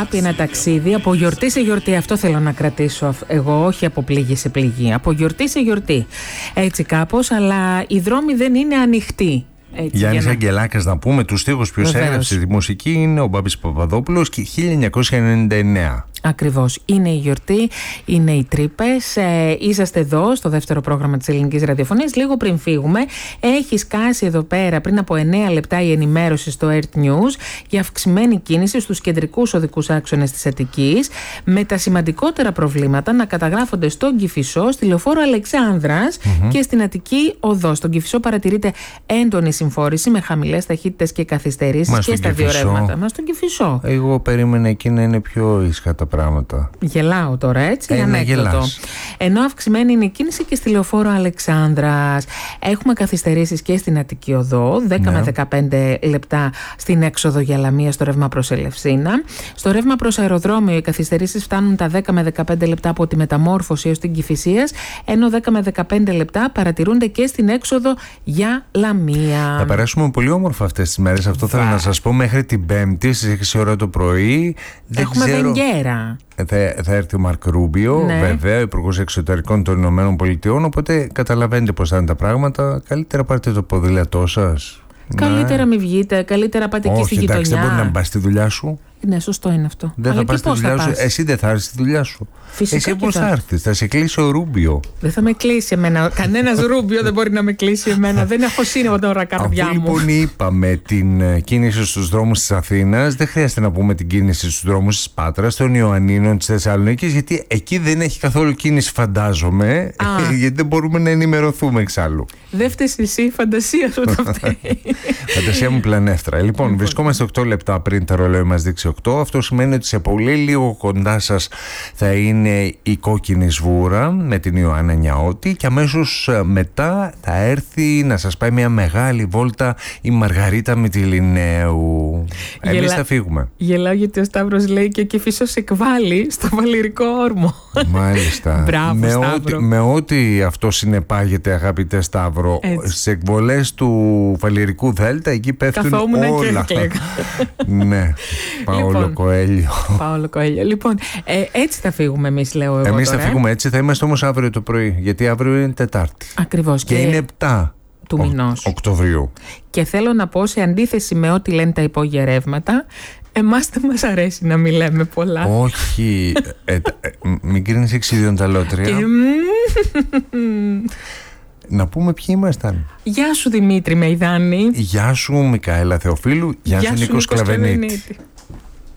αγάπη, ένα ταξίδι από γιορτή σε γιορτή. Αυτό θέλω να κρατήσω εγώ, όχι από πληγή σε πληγή. Από γιορτή σε γιορτή. Έτσι κάπως, αλλά οι δρόμοι δεν είναι ανοιχτοί. Γιάννης Αγγελάκας, να πούμε τους στίχους ποιος έγραψε τη μουσική, είναι ο Μπάμπης Παπαδόπουλος και 1999. Ακριβώς. Είναι η γιορτή, είναι οι τρύπες. Είσαστε εδώ στο δεύτερο πρόγραμμα της Ελληνικής Ραδιοφωνίας. Λίγο πριν φύγουμε, έχει σκάσει εδώ πέρα πριν από 9 λεπτά η ενημέρωση στο Earth News για αυξημένη κίνηση στους κεντρικούς οδικούς άξονες της Αττικής, με τα σημαντικότερα προβλήματα να καταγράφονται στον Κηφισό, στη λεωφόρο Αλεξάνδρας και στην Αττική οδό. Στον Κηφισό παρατηρείται έντονη συμφόρηση με χαμηλές ταχύτητες και καθυστερήσεις και στα δύο ρεύματα. Μα στον Κηφισό. Εγώ περίμενα εκεί να είναι πιο ήσυχα τα πράγματα. Γελάω τώρα, έτσι, ανέκδοτο. Ενώ αυξημένη είναι η κίνηση και στη λεωφόρο Αλεξάνδρας. Έχουμε καθυστερήσεις και στην Αττική οδό, 10 με 15 λεπτά στην έξοδο για Λαμία στο ρεύμα προς Ελευσίνα. Στο ρεύμα προς αεροδρόμιο οι καθυστερήσεις φτάνουν τα 10 με 15 λεπτά από τη Μεταμόρφωση έως την Κηφισίας, ενώ 10 με 15 λεπτά παρατηρούνται και στην έξοδο για Λαμία. Θα περάσουμε πολύ όμορφα αυτές τις μέρες. Αυτό θέλω να σας πω, μέχρι την Πέμπτη στις 6 ώρα το πρωί. Έχουμε βενγκέρα. Θα έρθει ο Μαρκ Ρούμπιο, βέβαια, Υπουργός Εξωτερικών των Ηνωμένων Πολιτειών. Οπότε καταλαβαίνετε πώς θα είναι τα πράγματα. Καλύτερα πάρτε το ποδήλατό σας. Καλύτερα μην βγείτε, καλύτερα πάτε εκεί στη γειτονιά. Όχι, εντάξει, δεν μπορεί να πας στη δουλειά σου. Ναι, σωστό είναι αυτό. Δεν θα πας στη δουλειά σου. Εσύ δεν θα έρθεις στη δουλειά σου. Φυσικά. Εσύ πώς θα έρθεις, θα σε κλείσει ο Ρούμπιο. Δεν θα με κλείσει εμένα. Κανένας Ρούμπιο δεν μπορεί να με κλείσει εμένα. Δεν έχω σύννεφο τώρα καρδιά μου. Αφού λοιπόν είπαμε την κίνηση στους δρόμους της Αθήνας, δεν χρειάζεται να πούμε την κίνηση στους δρόμους της Πάτρας, των Ιωαννίνων, της Θεσσαλονίκης, γιατί εκεί δεν έχει καθόλου κίνηση, φαντάζομαι. Γιατί δεν μπορούμε να ενημερωθούμε εξάλλου. Δεν φταίει εσύ, φαντασία σου τα φταίει. Φαντασία μου πλανεύτρα. Λοιπόν, βρισκόμαστε 8 λεπτά πριν το ρολόι μας δείξει 8. Αυτό σημαίνει ότι σε πολύ λίγο κοντά σας θα είναι η κόκκινη σβούρα με την Ιωάννα Νιαώτη και αμέσως μετά θα έρθει να σας πάει μια μεγάλη βόλτα η Μαργαρίτα Μυτιληναίου. Εμείς θα φύγουμε. Γελάω γιατί ο Σταύρος λέει και ο Κηφισός εκβάλλει στο Βαλιρικό όρμο. Μάλιστα. Μπράβο, Σταύρο. Με ό,τι αυτό συνεπάγεται, αγαπητέ Σταύρο, στις εκβολές του Βαλιρικού Δέλτα εκεί πέφτουν όλα. Και ναι. Παόλο Κοέλιο. Παόλο Κοέλιο. Λοιπόν, έτσι θα φύγουμε εμείς, λέω εγώ. Εμείς θα φύγουμε έτσι, θα είμαστε όμως αύριο το πρωί, γιατί αύριο είναι Τετάρτη. Ακριβώς. Και είναι 7 του μηνός Οκτωβρίου. Και θέλω να πω, σε αντίθεση με ό,τι λένε τα υπόγεια ρεύματα, εμάς δεν μας αρέσει να μην λέμε πολλά. Όχι. Μην κρίνεις εξίδιον τα λότρια. Να πούμε ποιοι ήμασταν. Γεια σου Δημήτρη Μεϊδάνη. Γεια σου Μικαέλα Θεοφίλου. Γεια σου Νίκος Κλαβενίτη.